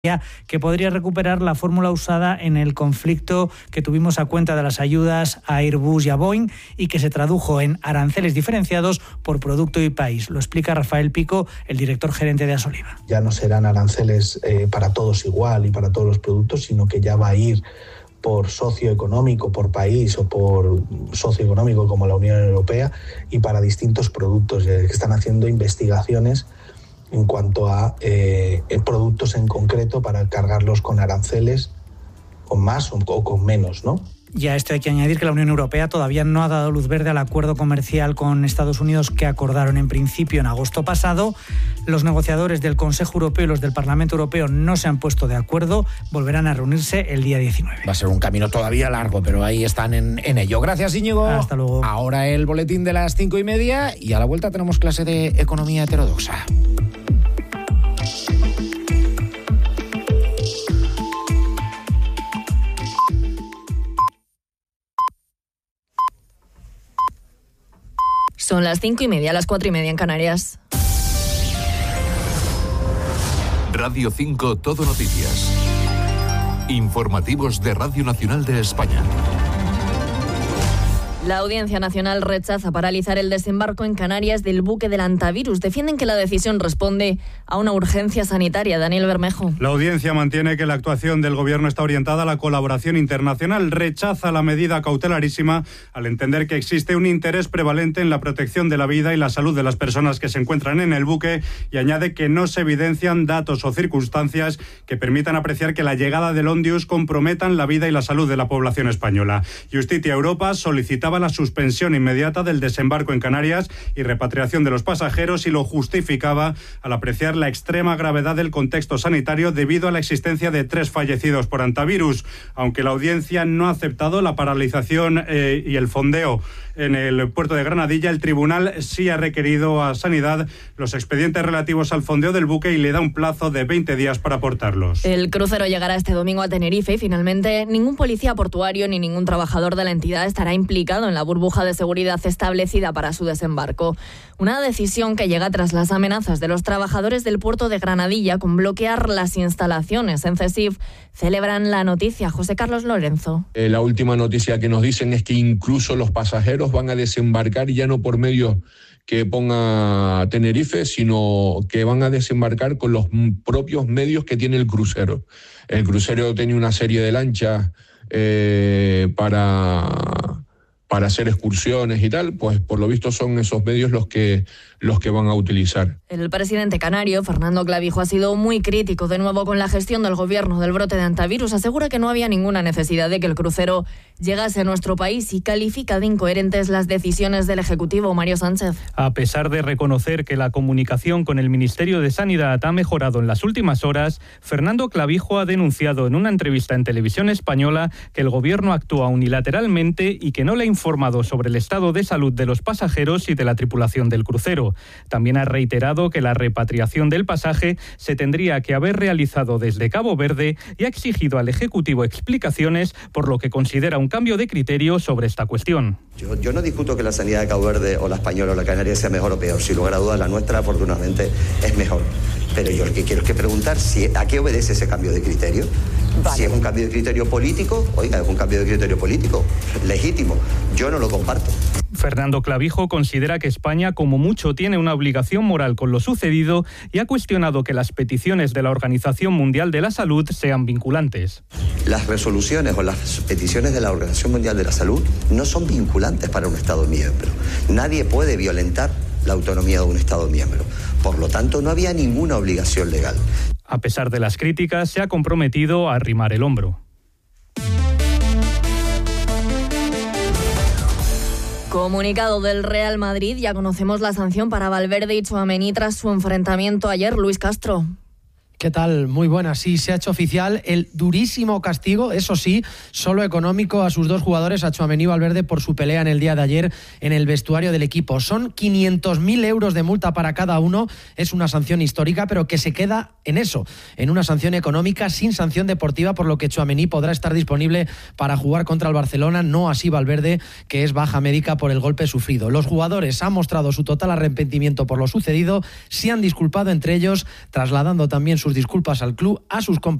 que podría recuperar la fórmula usada en el conflicto que tuvimos a cuenta de las ayudas a Airbus y a Boeing y que se tradujo en aranceles diferenciados por producto y país. Lo explica Rafael Pico, el director gerente de Asoliva. Ya no serán aranceles para todos igual y para todos los productos, sino que ya va a ir por socioeconómico, por país o por socioeconómico como la Unión Europea y para distintos productos que están haciendo investigaciones en cuanto a productos en concreto para cargarlos con aranceles, con más o con menos, ¿no? Y a esto hay que añadir que la Unión Europea todavía no ha dado luz verde al acuerdo comercial con Estados Unidos que acordaron en principio en agosto pasado. Los negociadores del Consejo Europeo y los del Parlamento Europeo no se han puesto de acuerdo. Volverán a reunirse el día 19. Va a ser un camino todavía largo, pero ahí están en ello. Gracias, Íñigo. Hasta luego. Ahora el boletín de las 5:30 y a la vuelta tenemos clase de economía heterodoxa. Son las 5:30, las 4:30 en Canarias. Radio 5 Todo Noticias. Informativos de Radio Nacional de España. La Audiencia Nacional rechaza paralizar el desembarco en Canarias del buque del Antavirus. Defienden que la decisión responde a una urgencia sanitaria. Daniel Bermejo. La Audiencia mantiene que la actuación del Gobierno está orientada a la colaboración internacional. Rechaza la medida cautelarísima al entender que existe un interés prevalente en la protección de la vida y la salud de las personas que se encuentran en el buque y añade que no se evidencian datos o circunstancias que permitan apreciar que la llegada del Ondius comprometan la vida y la salud de la población española. Justitia Europa solicitaba la suspensión inmediata del desembarco en Canarias y repatriación de los pasajeros y lo justificaba al apreciar la extrema gravedad del contexto sanitario debido a la existencia de 3 fallecidos por antivirus. Aunque la audiencia no ha aceptado la paralización y el fondeo en el puerto de Granadilla, el tribunal sí ha requerido a Sanidad los expedientes relativos al fondeo del buque y le da un plazo de 20 días para aportarlos. El crucero llegará este domingo a Tenerife y finalmente ningún policía portuario ni ningún trabajador de la entidad estará implicado en la burbuja de seguridad establecida para su desembarco. Una decisión que llega tras las amenazas de los trabajadores del puerto de Granadilla con bloquear las instalaciones. En CESIF celebran la noticia. José Carlos Lorenzo. La última noticia que nos dicen es que incluso los pasajeros van a desembarcar ya no por medios que ponga Tenerife, sino que van a desembarcar con los propios medios que tiene el crucero. El crucero tiene una serie de lanchas para hacer excursiones y tal, pues por lo visto son esos medios los que van a utilizar. El presidente canario, Fernando Clavijo, ha sido muy crítico de nuevo con la gestión del gobierno del brote de antivirus. Asegura que no había ninguna necesidad de que el crucero llegase a nuestro país y califica de incoherentes las decisiones del Ejecutivo. Mario Sánchez. A pesar de reconocer que la comunicación con el Ministerio de Sanidad ha mejorado en las últimas horas, Fernando Clavijo ha denunciado en una entrevista en Televisión Española que el gobierno actúa unilateralmente y que no le ha informado sobre el estado de salud de los pasajeros y de la tripulación del crucero. También ha reiterado que la repatriación del pasaje se tendría que haber realizado desde Cabo Verde y ha exigido al Ejecutivo explicaciones por lo que considera un cambio de criterio sobre esta cuestión. Yo no discuto que la sanidad de Cabo Verde o la española o la canaria sea mejor o peor. Sin lugar a dudas, la nuestra afortunadamente es mejor. Pero yo lo que quiero es preguntar a qué obedece ese cambio de criterio. Vale. Si es un cambio de criterio político, oiga, es un cambio de criterio político legítimo. Yo no lo comparto. Fernando Clavijo considera que España como mucho tiene una obligación moral con lo sucedido y ha cuestionado que las peticiones de la Organización Mundial de la Salud sean vinculantes. Las resoluciones o las peticiones de la Organización Mundial de la Salud no son vinculantes para un Estado miembro. Nadie puede violentar la autonomía de un Estado miembro. Por lo tanto, no había ninguna obligación legal. A pesar de las críticas, se ha comprometido a arrimar el hombro. Comunicado del Real Madrid, ya conocemos la sanción para Valverde y Tchouaméni tras su enfrentamiento ayer. Luis Castro. ¿Qué tal? Muy buena. Sí, se ha hecho oficial el durísimo castigo, eso sí, solo económico a sus dos jugadores, a Tchouaméni y Valverde, por su pelea en el día de ayer en el vestuario del equipo. Son 500.000 euros de multa para cada uno. Es una sanción histórica, pero que se queda en eso, en una sanción económica sin sanción deportiva, por lo que Tchouaméni podrá estar disponible para jugar contra el Barcelona, no así Valverde, que es baja médica por el golpe sufrido. Los jugadores han mostrado su total arrepentimiento por lo sucedido, se han disculpado entre ellos, trasladando también sus sus disculpas al club, a sus compañeros